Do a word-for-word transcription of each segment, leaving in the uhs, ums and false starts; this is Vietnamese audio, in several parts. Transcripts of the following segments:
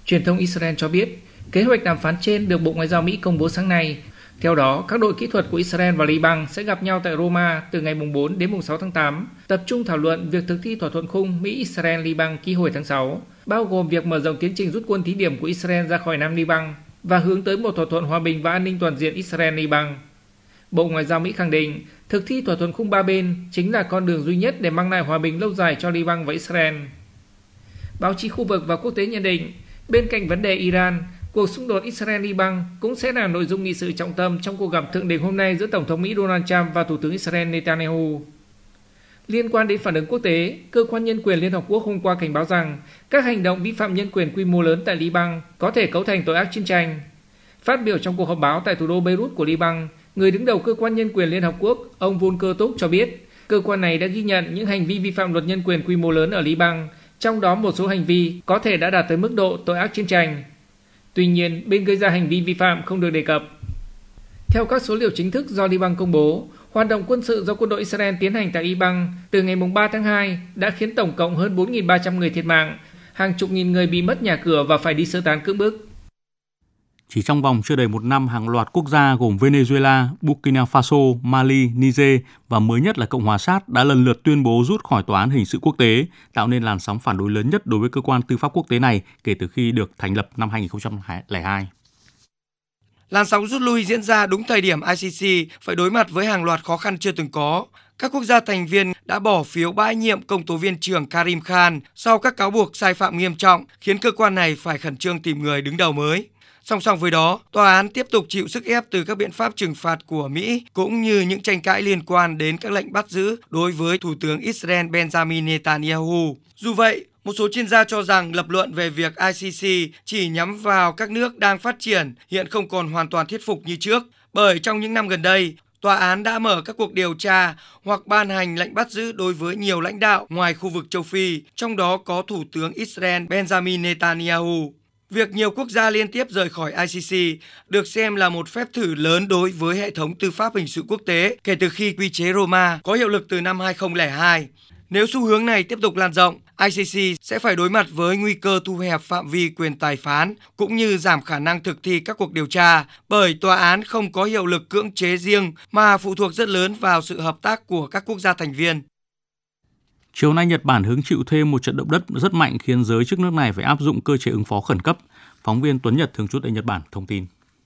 Truyền thông Israel cho biết, kế hoạch đàm phán trên được Bộ Ngoại giao Mỹ công bố sáng nay. Theo đó, các đội kỹ thuật của Israel và Liban sẽ gặp nhau tại Roma từ ngày bốn đến sáu tháng tám, tập trung thảo luận việc thực thi thỏa thuận khung Mỹ-Israel-Liban ký hồi tháng sáu, bao gồm việc mở rộng tiến trình rút quân thí điểm của Israel ra khỏi Nam Liban và hướng tới một thỏa thuận hòa bình và an ninh toàn diện Israel-Liban. Bộ Ngoại giao Mỹ khẳng định, thực thi thỏa thuận khung ba bên chính là con đường duy nhất để mang lại hòa bình lâu dài cho Liban và Israel. Báo chí khu vực và quốc tế nhận định, bên cạnh vấn đề Iran, cuộc xung đột Israel-Liban cũng sẽ là nội dung nghị sự trọng tâm trong cuộc gặp thượng đỉnh hôm nay giữa Tổng thống Mỹ Donald Trump và Thủ tướng Israel Netanyahu. Liên quan đến phản ứng quốc tế, Cơ quan Nhân quyền Liên Hợp Quốc hôm qua cảnh báo rằng các hành động vi phạm nhân quyền quy mô lớn tại Liban có thể cấu thành tội ác chiến tranh. Phát biểu trong cuộc họp báo tại thủ đô Beirut của Liban, người đứng đầu Cơ quan Nhân quyền Liên Hợp Quốc, ông Volker Turk cho biết, cơ quan này đã ghi nhận những hành vi vi phạm luật nhân quyền quy mô lớn ở Liban, trong đó một số hành vi có thể đã đạt tới mức độ tội ác chiến tranh. Tuy nhiên, bên gây ra hành vi vi phạm không được đề cập. Theo các số liệu chính thức do Liban công bố, hoạt động quân sự do quân đội Israel tiến hành tại Liban từ ngày ba tháng hai đã khiến tổng cộng hơn bốn nghìn ba trăm người thiệt mạng, hàng chục nghìn người bị mất nhà cửa và phải đi sơ tán cưỡng bức. Chỉ trong vòng chưa đầy một năm, hàng loạt quốc gia gồm Venezuela, Burkina Faso, Mali, Niger và mới nhất là Cộng hòa Sát đã lần lượt tuyên bố rút khỏi tòa án hình sự quốc tế, tạo nên làn sóng phản đối lớn nhất đối với cơ quan tư pháp quốc tế này kể từ khi được thành lập năm hai nghìn không trăm lẻ hai. Làn sóng rút lui diễn ra đúng thời điểm i xê xê phải đối mặt với hàng loạt khó khăn chưa từng có. Các quốc gia thành viên đã bỏ phiếu bãi nhiệm công tố viên trưởng Karim Khan sau các cáo buộc sai phạm nghiêm trọng, khiến cơ quan này phải khẩn trương tìm người đứng đầu mới. Song song với đó, tòa án tiếp tục chịu sức ép từ các biện pháp trừng phạt của Mỹ, cũng như những tranh cãi liên quan đến các lệnh bắt giữ đối với Thủ tướng Israel Benjamin Netanyahu. Dù vậy, một số chuyên gia cho rằng lập luận về việc i xê xê chỉ nhắm vào các nước đang phát triển hiện không còn hoàn toàn thuyết phục như trước, bởi trong những năm gần đây, tòa án đã mở các cuộc điều tra hoặc ban hành lệnh bắt giữ đối với nhiều lãnh đạo ngoài khu vực châu Phi, trong đó có Thủ tướng Israel Benjamin Netanyahu. Việc nhiều quốc gia liên tiếp rời khỏi i xê xê được xem là một phép thử lớn đối với hệ thống tư pháp hình sự quốc tế kể từ khi quy chế Roma có hiệu lực từ năm hai nghìn không trăm lẻ hai. Nếu xu hướng này tiếp tục lan rộng, i xê xê sẽ phải đối mặt với nguy cơ thu hẹp phạm vi quyền tài phán cũng như giảm khả năng thực thi các cuộc điều tra, bởi tòa án không có hiệu lực cưỡng chế riêng mà phụ thuộc rất lớn vào sự hợp tác của các quốc gia thành viên. Chiều nay, Nhật Bản hứng chịu thêm một trận động đất rất mạnh khiến giới chức nước này phải áp dụng cơ chế ứng phó khẩn cấp. Phóng viên Tuấn Nhật thường trú tại Nhật Bản thông tin.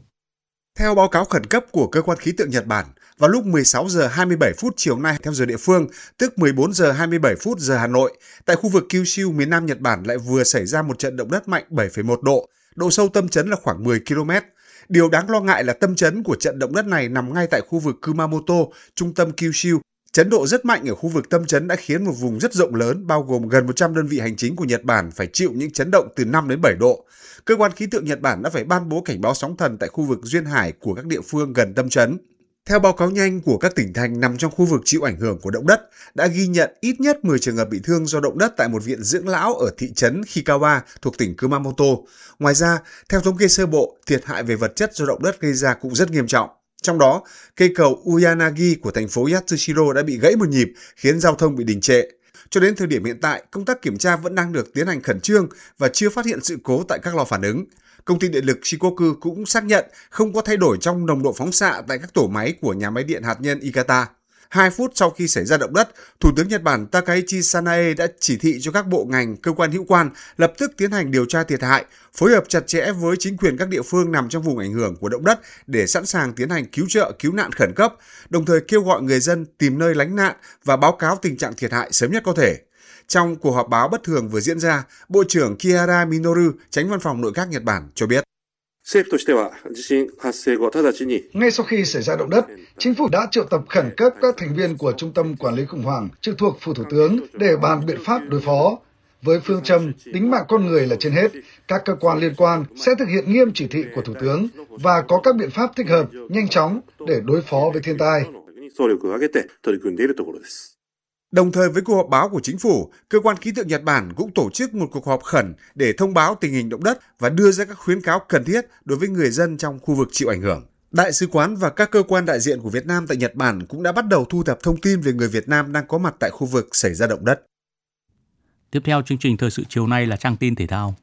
Theo báo cáo khẩn cấp của Cơ quan Khí tượng Nhật Bản, vào lúc mười sáu giờ hai mươi bảy phút chiều nay theo giờ địa phương, tức mười bốn giờ hai mươi bảy phút giờ Hà Nội, tại khu vực Kyushu miền Nam Nhật Bản lại vừa xảy ra một trận động đất mạnh bảy phẩy một độ, độ sâu tâm chấn là khoảng mười ki lô mét. Điều đáng lo ngại là tâm chấn của trận động đất này nằm ngay tại khu vực Kumamoto, trung tâm Kyushu. Chấn độ rất mạnh ở khu vực tâm chấn đã khiến một vùng rất rộng lớn, bao gồm gần một trăm đơn vị hành chính của Nhật Bản phải chịu những chấn động từ năm đến bảy độ. Cơ quan khí tượng Nhật Bản đã phải ban bố cảnh báo sóng thần tại khu vực duyên hải của các địa phương gần tâm chấn. Theo báo cáo nhanh của các tỉnh thành nằm trong khu vực chịu ảnh hưởng của động đất, đã ghi nhận ít nhất mười trường hợp bị thương do động đất tại một viện dưỡng lão ở thị trấn Hikawa thuộc tỉnh Kumamoto. Ngoài ra, theo thống kê sơ bộ, thiệt hại về vật chất do động đất gây ra cũng rất nghiêm trọng. Trong đó, cây cầu Uyanagi của thành phố Yatsushiro đã bị gãy một nhịp, khiến giao thông bị đình trệ. Cho đến thời điểm hiện tại, công tác kiểm tra vẫn đang được tiến hành khẩn trương và chưa phát hiện sự cố tại các lò phản ứng. Công ty điện lực Shikoku cũng xác nhận không có thay đổi trong nồng độ phóng xạ tại các tổ máy của nhà máy điện hạt nhân Ikata. Hai phút sau khi xảy ra động đất, Thủ tướng Nhật Bản Takaichi Sanae đã chỉ thị cho các bộ ngành, cơ quan hữu quan lập tức tiến hành điều tra thiệt hại, phối hợp chặt chẽ với chính quyền các địa phương nằm trong vùng ảnh hưởng của động đất để sẵn sàng tiến hành cứu trợ, cứu nạn khẩn cấp, đồng thời kêu gọi người dân tìm nơi lánh nạn và báo cáo tình trạng thiệt hại sớm nhất có thể. Trong cuộc họp báo bất thường vừa diễn ra, Bộ trưởng Kihara Minoru, Chánh Văn phòng Nội các Nhật Bản cho biết. Ngay sau khi xảy ra động đất, chính phủ đã triệu tập khẩn cấp các thành viên của Trung tâm Quản lý khủng hoảng trực thuộc Phủ Thủ tướng để bàn biện pháp đối phó. Với phương châm tính mạng con người là trên hết, các cơ quan liên quan sẽ thực hiện nghiêm chỉ thị của Thủ tướng và có các biện pháp thích hợp, nhanh chóng để đối phó với thiên tai. Đồng thời với cuộc họp báo của chính phủ, Cơ quan Khí tượng Nhật Bản cũng tổ chức một cuộc họp khẩn để thông báo tình hình động đất và đưa ra các khuyến cáo cần thiết đối với người dân trong khu vực chịu ảnh hưởng. Đại sứ quán và các cơ quan đại diện của Việt Nam tại Nhật Bản cũng đã bắt đầu thu thập thông tin về người Việt Nam đang có mặt tại khu vực xảy ra động đất. Tiếp theo chương trình thời sự chiều nay là trang tin thể thao.